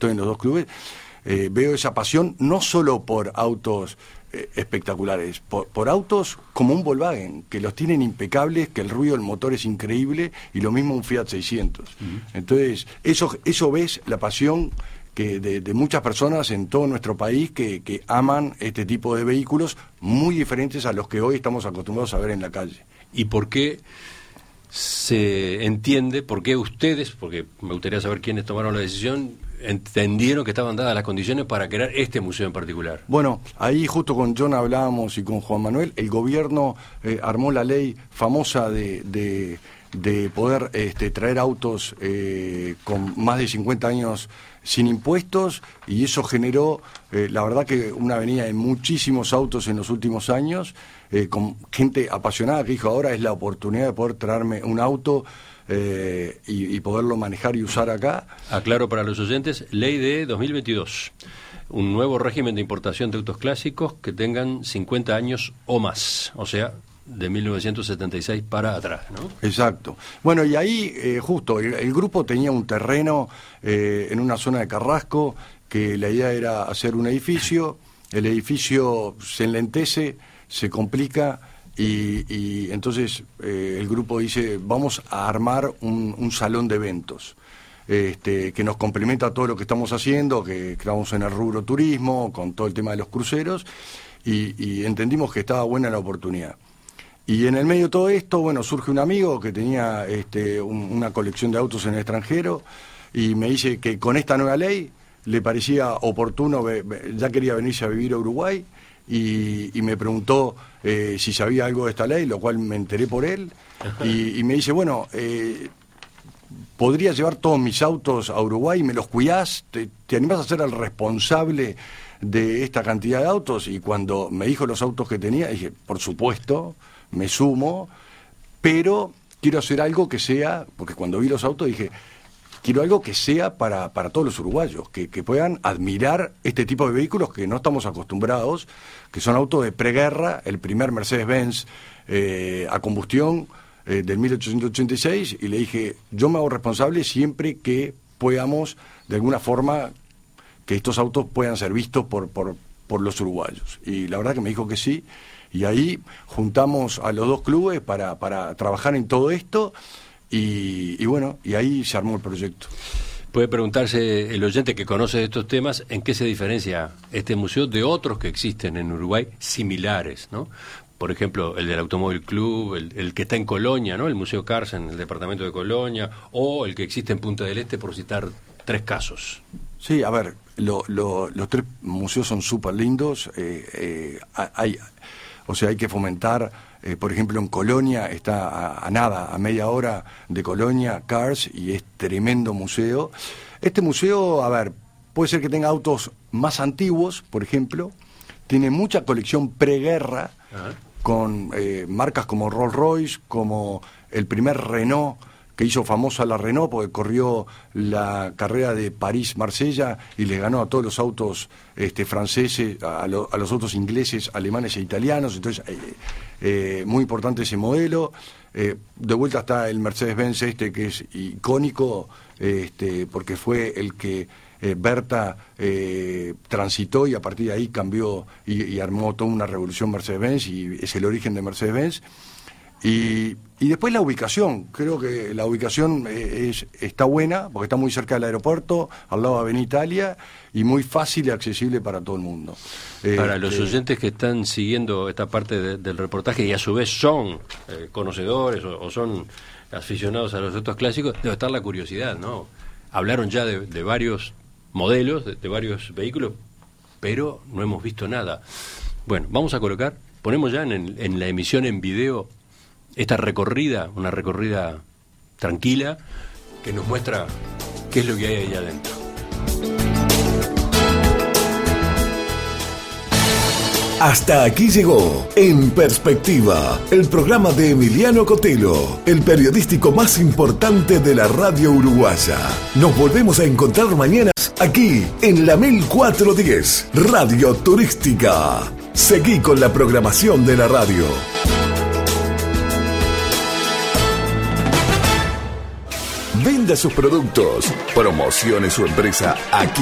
estoy en los dos clubes, veo esa pasión no solo por autos espectaculares, por autos como un Volkswagen, que los tienen impecables, que el ruido del motor es increíble, y lo mismo un Fiat 600. Entonces, eso ves la pasión que de muchas personas en todo nuestro país que aman este tipo de vehículos muy diferentes a los que hoy estamos acostumbrados a ver en la calle. ¿Y por qué se entiende, por qué ustedes, porque me gustaría saber quiénes tomaron la decisión, entendieron que estaban dadas las condiciones para crear este museo en particular? Bueno, ahí justo con John hablábamos y con Juan Manuel, el gobierno armó la ley famosa de poder traer autos con más de 50 años sin impuestos, y eso generó, la verdad que una avenida de muchísimos autos en los últimos años, con gente apasionada que dijo, ahora es la oportunidad de poder traerme un auto y poderlo manejar y usar acá. Aclaro para los oyentes, ley de 2022, un nuevo régimen de importación de autos clásicos que tengan 50 años o más, o sea, de 1976 para atrás, ¿no? Exacto. Bueno, y ahí justo el grupo tenía un terreno en una zona de Carrasco, que la idea era hacer un edificio. El edificio se enlentece, se complica, y entonces el grupo dice, vamos a armar un salón de eventos que nos complementa a todo lo que estamos haciendo, que estamos en el rubro turismo, con todo el tema de los cruceros, y entendimos que estaba buena la oportunidad. Y en el medio de todo esto, bueno, surge un amigo que tenía una colección de autos en el extranjero, y me dice que con esta nueva ley le parecía oportuno, ya quería venirse a vivir a Uruguay, y me preguntó si sabía algo de esta ley, lo cual me enteré por él, y me dice, bueno, podría llevar todos mis autos a Uruguay, me los cuidás, te animás a ser el responsable de esta cantidad de autos. Y cuando me dijo los autos que tenía, dije, por supuesto, me sumo, pero quiero hacer algo que sea, porque cuando vi los autos dije, quiero algo que sea para todos los uruguayos, que puedan admirar este tipo de vehículos que no estamos acostumbrados, que son autos de preguerra, el primer Mercedes-Benz a combustión del 1886, y le dije, yo me hago responsable siempre que podamos, de alguna forma, que estos autos puedan ser vistos por los uruguayos. Y la verdad que me dijo que sí, y ahí juntamos a los dos clubes para trabajar en todo esto, y bueno, y ahí se armó el proyecto. Puede preguntarse el oyente que conoce estos temas, ¿en qué se diferencia este museo de otros que existen en Uruguay similares, ¿no? Por ejemplo, el del Automóvil Club, el que está en Colonia, ¿no? El Museo Cars en el departamento de Colonia, o el que existe en Punta del Este, por citar 3 casos. Sí, a ver, los 3 museos son súper lindos, hay que fomentar. Por ejemplo, en Colonia está a media hora de Colonia, Cars, y es tremendo museo. Este museo, a ver, puede ser que tenga autos más antiguos, por ejemplo, tiene mucha colección preguerra, con marcas como Rolls Royce, como el primer Renault, que hizo famosa la Renault porque corrió la carrera de París-Marsella y le ganó a todos los autos franceses, a los autos ingleses, alemanes e italianos. Entonces, muy importante ese modelo. De vuelta está el Mercedes-Benz que es icónico, porque fue el que Berta transitó, y a partir de ahí cambió y armó toda una revolución Mercedes-Benz, y es el origen de Mercedes-Benz. Y después la ubicación, creo que la ubicación está buena, porque está muy cerca del aeropuerto, al lado de Avenida Italia, y muy fácil y accesible para todo el mundo. Para los oyentes que están siguiendo esta parte del reportaje y a su vez son conocedores o son aficionados a los autos clásicos, debe estar la curiosidad, ¿no? Hablaron ya de varios modelos, de varios vehículos, pero no hemos visto nada. Bueno, vamos a ponemos ya en la emisión en video esta recorrida, una recorrida tranquila, que nos muestra qué es lo que hay ahí adentro. Hasta aquí llegó En Perspectiva, el programa de Emiliano Cotelo, el periodístico más importante de la radio uruguaya. Nos volvemos a encontrar mañana aquí en la 1410, Radio Turística. Seguí con la programación de la radio. Venda sus productos, promocione su empresa aquí.